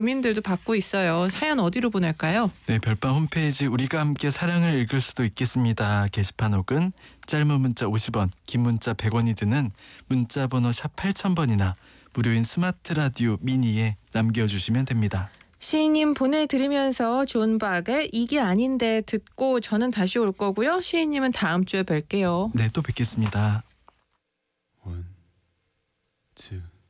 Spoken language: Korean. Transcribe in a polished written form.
국민들도 받고 있어요. 사연 어디로 보낼까요? 네, 별밤 홈페이지 우리가 함께 사랑을 읽을 수도 있겠습니다 게시판 혹은 짧은 문자 50원, 긴 문자 100원이 드는 문자 번호 샵 8000번이나 무료인 스마트 라디오 미니에 남겨주시면 됩니다. 시인님 보내드리면서 존 박의 이게 아닌데 듣고 저는 다시 올 거고요. 시인님은 다음 주에 뵐게요. 네, 또 뵙겠습니다. One, two.